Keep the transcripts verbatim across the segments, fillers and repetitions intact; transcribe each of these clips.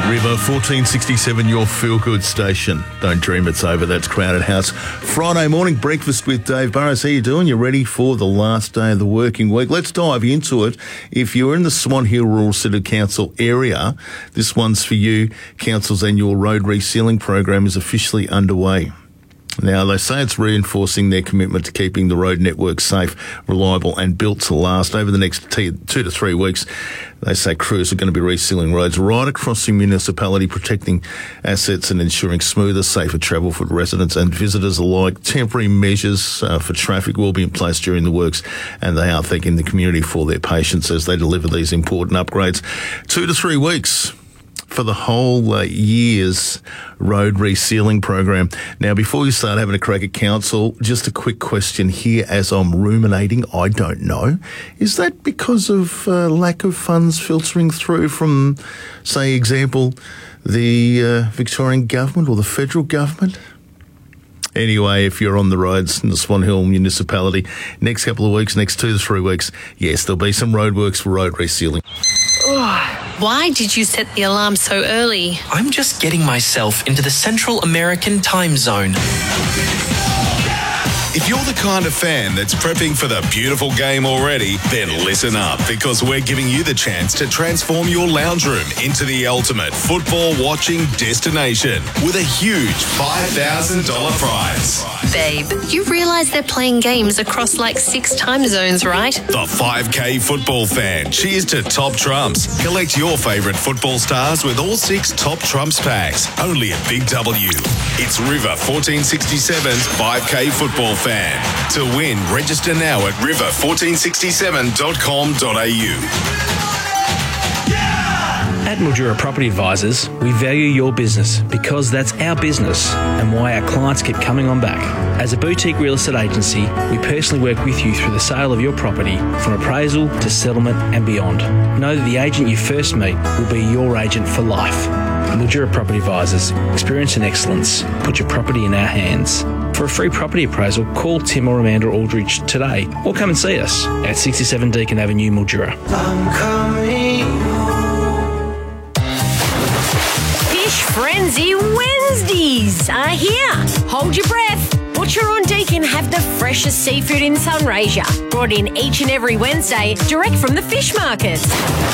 River, fourteen sixty-seven, your feel-good station. Don't dream it's over. That's Crowded House. Friday morning breakfast with Dave Burrows. How you doing? You ready for the last day of the working week? Let's dive into it. If you're in the Swan Hill Rural City Council area, this one's for you. Council's annual road resealing program is officially underway. Now, they say it's reinforcing their commitment to keeping the road network safe, reliable and built to last. Over the next t- two to three weeks, they say crews are going to be resealing roads right across the municipality, protecting assets and ensuring smoother, safer travel for residents and visitors alike. Temporary measures uh, for traffic will be in place during the works, and they are thanking the community for their patience as they deliver these important upgrades. Two to three weeks for the whole uh, year's road resealing program. Now, before you start having a crack at council, just a quick question here as I'm ruminating. I don't know. Is that because of uh, lack of funds filtering through from, say, example, the uh, Victorian government or the federal government? Anyway, if you're on the roads in the Swan Hill municipality, next couple of weeks, next two to three weeks, yes, there'll be some roadworks for road resealing. Why did you set the alarm so early? I'm just getting myself into the Central American time zone. If you're the kind of fan that's prepping for the beautiful game already, then listen up, because we're giving you the chance to transform your lounge room into the ultimate football watching destination with a huge five thousand dollars prize. Babe, you realise they're playing games across like six time zones, right? The five K football fan. Cheers to Top Trumps. Collect your favourite football stars with all six Top Trumps packs. Only at Big W. It's River fourteen sixty-seven's five K football fan. To win, register now at river fourteen sixty-seven dot com dot a u. At Mildura Property Advisors, we value your business because that's our business and why our clients keep coming on back. As a boutique real estate agency, we personally work with you through the sale of your property, from appraisal to settlement and beyond. Know that the agent you first meet will be your agent for life. Mildura Property Advisors, experience and excellence. Put your property in our hands. For a free property appraisal, call Tim or Amanda Aldridge today or come and see us at sixty-seven Deakin Avenue, Mildura. I'm coming home. Fish Frenzy Wednesdays are here. Hold your breath. Butcher on Deakin have the freshest seafood in Sunraysia, brought in each and every Wednesday direct from the fish markets.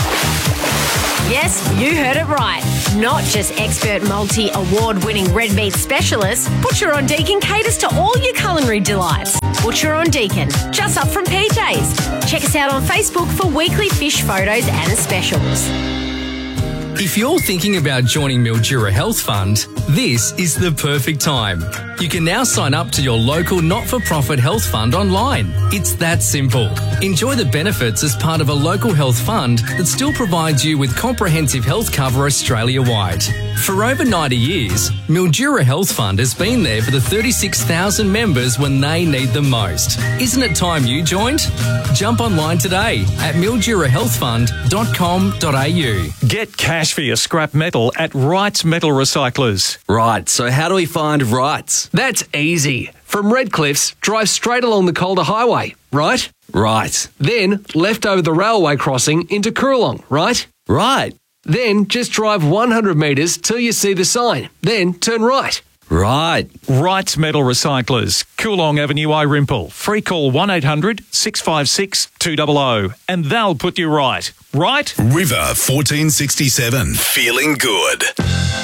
Yes, you heard it right. Not just expert multi-award-winning red meat specialists, Butcher on Deakin caters to all your culinary delights. Butcher on Deakin, just up from P J's. Check us out on Facebook for weekly fish photos and specials. If you're thinking about joining Mildura Health Fund, this is the perfect time. You can now sign up to your local not-for-profit health fund online. It's that simple. Enjoy the benefits as part of a local health fund that still provides you with comprehensive health cover Australia-wide. For over ninety years, Mildura Health Fund has been there for the thirty-six thousand members when they need them most. Isn't it time you joined? Jump online today at mildura health fund dot com dot a u. Get cash for your scrap metal at Wrights Metal Recyclers. Right, so how do we find Wrights? That's easy. From Redcliffs, drive straight along the Calder Highway, right? Right. Then left over the railway crossing into Coorong, right? Right. Then just drive one hundred metres till you see the sign. Then turn right. Right. Wrights Metal Recyclers, Coorong Avenue, Irimple. Free call one eight hundred six five six two zero zero and they'll put you right. Right? River fourteen sixty-seven. Feeling good.